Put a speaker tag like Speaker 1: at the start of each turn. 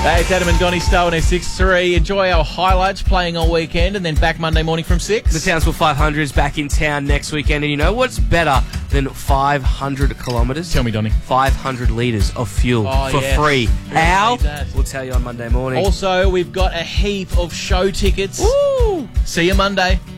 Speaker 1: Hey, it's Adam and Donny Stowe on our 6-3. Enjoy our highlights playing all weekend and then back Monday morning from 6.
Speaker 2: The Townsville 500 is back in town next weekend, and you know what's better than 500 kilometres?
Speaker 1: Tell me, Donny.
Speaker 2: 500 litres of fuel for free. How? We'll tell you on Monday morning.
Speaker 1: Also, we've got a heap of show tickets.
Speaker 2: Woo!
Speaker 1: See you Monday.